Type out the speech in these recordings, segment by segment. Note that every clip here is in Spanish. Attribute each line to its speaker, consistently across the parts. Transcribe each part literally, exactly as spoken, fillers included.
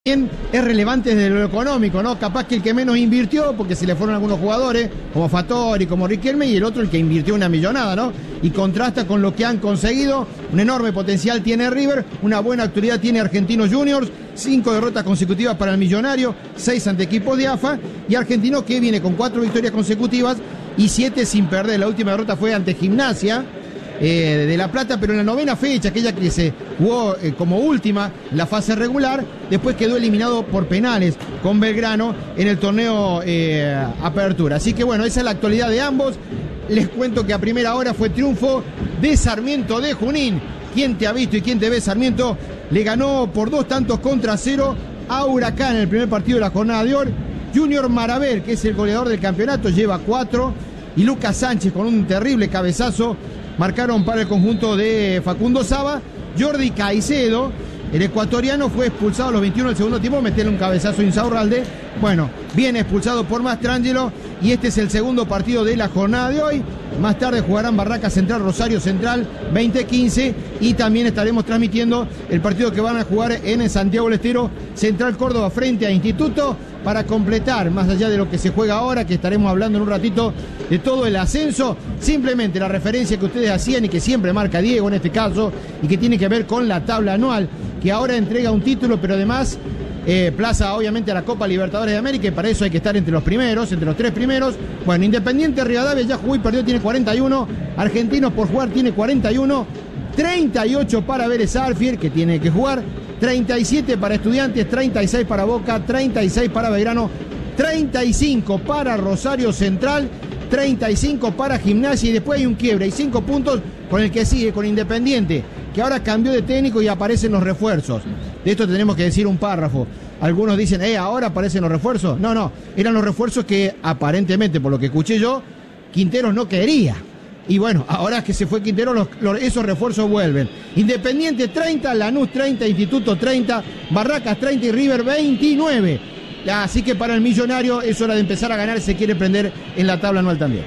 Speaker 1: También es relevante desde lo económico, ¿no? Capaz que el que menos invirtió, porque se le fueron algunos jugadores, como Fattori, como Riquelme, y el otro el que invirtió una millonada, ¿no? Y contrasta con lo que han conseguido. Un enorme potencial tiene River, una buena actualidad tiene Argentinos Juniors, cinco derrotas consecutivas para el Millonario, seis ante equipos de A F A, y Argentino que viene con cuatro victorias consecutivas y siete sin perder. La última derrota fue ante Gimnasia Eh, de La Plata, pero en la novena fecha, aquella que se jugó eh, como última, la fase regular, después quedó eliminado por penales con Belgrano en el torneo eh, Apertura. Así que bueno, esa es la actualidad de ambos. Les cuento que a primera hora fue triunfo de Sarmiento de Junín. ¿Quién te ha visto y quién te ve? Sarmiento le ganó por dos tantos contra cero a Huracán en el primer partido de la jornada de hoy. Junior Maraver, que es el goleador del campeonato, lleva cuatro, y Lucas Sánchez con un terrible cabezazo marcaron para el conjunto de Facundo Saba. Jordi Caicedo, el ecuatoriano, fue expulsado a los veintiuno del segundo tiempo, meterle un cabezazo a Insaurralde. Bueno, viene expulsado por Mastrangelo, y este es el segundo partido de la jornada de hoy. Más tarde jugarán Barraca Central, Rosario Central, veinte quince, y también estaremos transmitiendo el partido que van a jugar en Santiago del Estero, Central Córdoba frente a Instituto, para completar, más allá de lo que se juega ahora, que estaremos hablando en un ratito de todo el ascenso, simplemente la referencia que ustedes hacían y que siempre marca Diego en este caso, y que tiene que ver con la tabla anual, que ahora entrega un título, pero además eh, plaza obviamente a la Copa Libertadores de América, y para eso hay que estar entre los primeros, entre los tres primeros. Bueno, Independiente Rivadavia ya jugó y perdió, tiene cuarenta y uno, Argentinos por jugar tiene cuarenta y uno, treinta y ocho para Vélez Sarsfield, que tiene que jugar, treinta y siete para Estudiantes, treinta y seis para Boca, treinta y seis para Belgrano, treinta y cinco para Rosario Central, treinta y cinco para Gimnasia, y después hay un quiebre, hay cinco puntos con el que sigue, con Independiente, que ahora cambió de técnico y aparecen los refuerzos. De esto tenemos que decir un párrafo. Algunos dicen, eh, ahora aparecen los refuerzos. No, no, eran los refuerzos que aparentemente, por lo que escuché yo, Quinteros no quería. Y bueno, ahora que se fue Quintero, los, los, esos refuerzos vuelven. Independiente treinta, Lanús treinta, Instituto treinta, Barracas treinta y River veintinueve. Así que para el Millonario es hora de empezar a ganar, se quiere prender en la tabla anual también.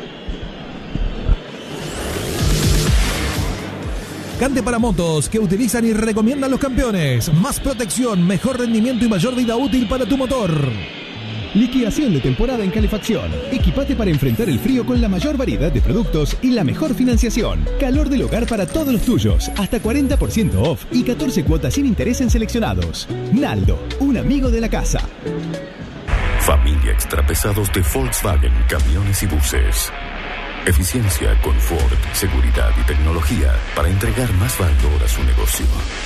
Speaker 2: Cante para motos que utilizan y recomiendan los campeones. Más protección, mejor rendimiento y mayor vida útil para tu motor.
Speaker 3: Liquidación de temporada en calefacción. Equipate para enfrentar el frío con la mayor variedad de productos y la mejor financiación. Calor del hogar para todos los tuyos. Hasta cuarenta por ciento off y catorce cuotas sin interés en seleccionados. Naldo, un amigo de la casa.
Speaker 4: Familia Extrapesados de Volkswagen Camiones y Buses. Eficiencia, confort, seguridad y tecnología para entregar más valor a su negocio.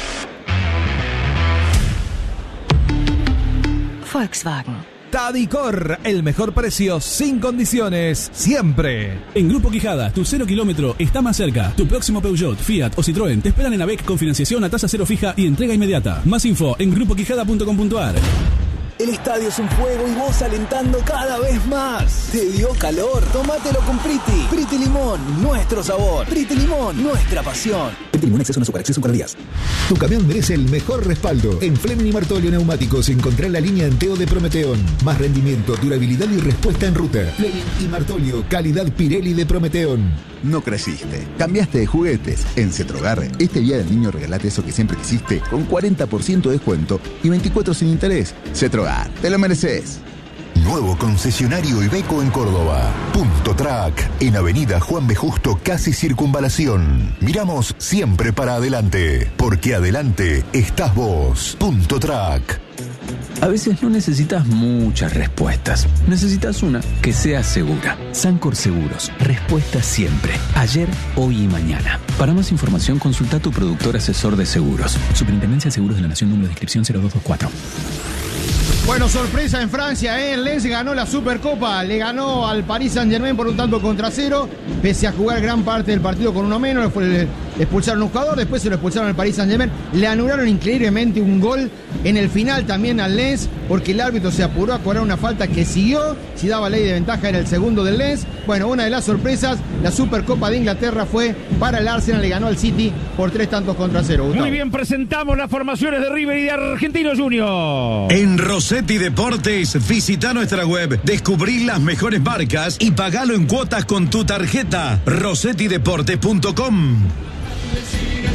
Speaker 5: Volkswagen.
Speaker 2: Tadicor, el mejor precio sin condiciones, siempre.
Speaker 6: En Grupo Quijada, tu cero kilómetro está más cerca. Tu próximo Peugeot, Fiat o Citroën te esperan en A B E C con financiación a tasa cero fija y entrega inmediata. Más info en grupo quijada punto com punto a r.
Speaker 7: El estadio es un juego y vos alentando cada vez más. ¿Te dio calor? Tómatelo con Priti. Priti Limón, nuestro sabor. Priti Limón, nuestra pasión.
Speaker 3: Priti Limón, exceso en azúcar, exceso en calorías. Tu camión merece el mejor respaldo. En Fleming y Martolio Neumáticos encontrá la línea Enteo de Prometeón. Más rendimiento, durabilidad y respuesta en ruta. Fleming y Martolio, calidad Pirelli de Prometeón.
Speaker 8: No creciste, cambiaste de juguetes. En Cetrogar, este día del niño regalate eso que siempre quisiste con cuarenta por ciento de descuento y veinticuatro sin interés. Cetrogar, te lo mereces.
Speaker 4: Nuevo concesionario Iveco en Córdoba. Punto Track, en Avenida Juan B. Justo, casi Circunvalación. Miramos siempre para adelante, porque adelante estás vos. Punto Track.
Speaker 9: A veces no necesitas muchas respuestas. Necesitas una que sea segura. Sancor Seguros. Respuesta siempre. Ayer, hoy y mañana. Para más información, consulta a tu productor asesor de seguros. Superintendencia de Seguros de la Nación, número de inscripción cero dos dos cuatro.
Speaker 1: Bueno, sorpresa en Francia, ¿eh? El Lens ganó la Supercopa, le ganó al Paris Saint-Germain por un tanto contra cero, pese a jugar gran parte del partido con uno menos. Le expulsaron a un jugador, después se lo expulsaron al Paris Saint-Germain, le anularon increíblemente un gol en el final también al Lens, porque el árbitro se apuró a cobrar una falta que siguió, si daba ley de ventaja era el segundo del Lens. Bueno, una de las sorpresas, la Supercopa de Inglaterra fue para el Arsenal, le ganó al City por tres tantos contra cero. Gustavo.
Speaker 10: Muy bien, presentamos las formaciones de River y de Argentinos Juniors.
Speaker 11: En Rossetti Deportes, visita nuestra web, descubrí las mejores marcas y pagalo en cuotas con tu tarjeta. rossetti deportes punto com.
Speaker 12: Sigue siendo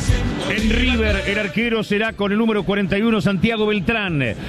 Speaker 10: En River, el arquero será con el número cuarenta y uno, Santiago Beltrán.